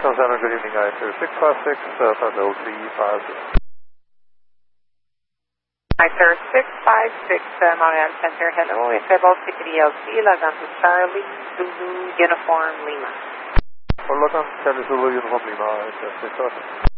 National Center, good evening, ISO 656, Thunder 0350. ISO 656, Montreal Center, hello, Fable Ticket ELC, log on to Charlie Zulu Uniform Lima. For log on Charlie Zulu Uniform Lima, ISO 656.